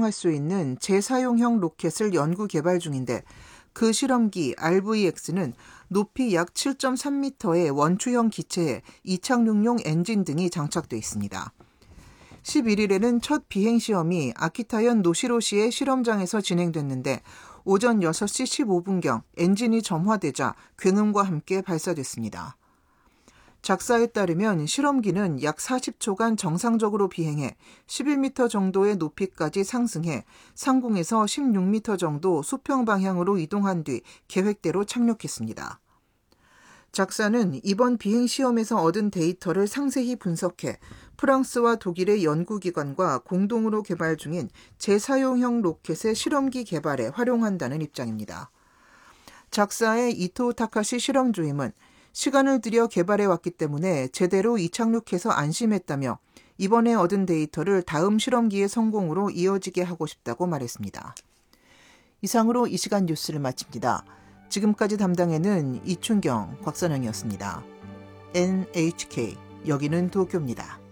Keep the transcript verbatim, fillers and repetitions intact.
사용할 수 있는 재사용형 로켓을 연구 개발 중인데 그 실험기 알브이엑스는 높이 약 칠 점 삼 미터의 원추형 기체에 이착륙용 엔진 등이 장착돼 있습니다. 십일 일에는 첫 비행 시험이 아키타현 노시로시의 실험장에서 진행됐는데 오전 여섯 시 십오 분경 엔진이 점화되자 굉음과 함께 발사됐습니다. 작사에 따르면 실험기는 약 사십 초간 정상적으로 비행해 십일 미터 정도의 높이까지 상승해 상공에서 십육 미터 정도 수평 방향으로 이동한 뒤 계획대로 착륙했습니다. 작사는 이번 비행 시험에서 얻은 데이터를 상세히 분석해 프랑스와 독일의 연구기관과 공동으로 개발 중인 재사용형 로켓의 실험기 개발에 활용한다는 입장입니다. 작사의 이토 타카시 실험주임은 시간을 들여 개발해왔기 때문에 제대로 이착륙해서 안심했다며 이번에 얻은 데이터를 다음 실험기의 성공으로 이어지게 하고 싶다고 말했습니다. 이상으로 이 시간 뉴스를 마칩니다. 지금까지 담당에는 이춘경, 곽선영이었습니다. 엔에이치케이, 여기는 도쿄입니다.